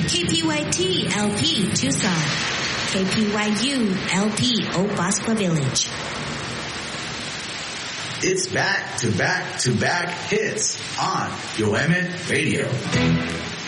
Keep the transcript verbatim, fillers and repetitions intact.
K P Y T L P Tucson, K P Y U L P Oak Bosqua Village. It's back to back to back hits on Yo M N Radio.